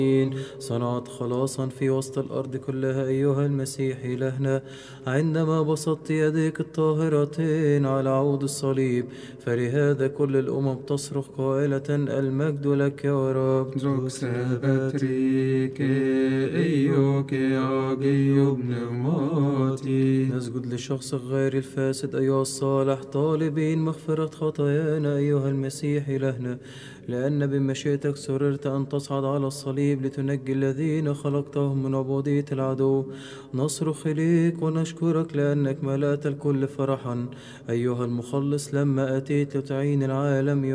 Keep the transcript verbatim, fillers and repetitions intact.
صنعت خلاصا في وسط الأرض كلها أيها المسيح إلهنا، عندما بسطت يديك الطاهرتين على عود الصليب، فلهذا كل الأمم تصرخ قائلة المجد لك يا رب. Doxa Patrice, Eioke Agio Pneumati. نسجد لشخص غير الفاسد أيها الصالح، طالبين مغفرة خطايانا أيها المسيح إلهنا، لأن بمشيئتك سررت أن تصعد على الصليب لتنجي الذين خلقتهم من عبودية العدو. نصرخ إليك ونشكرك لأنك ملأت الكل فرحا أيها المخلص، لما أتيت لتعين العالم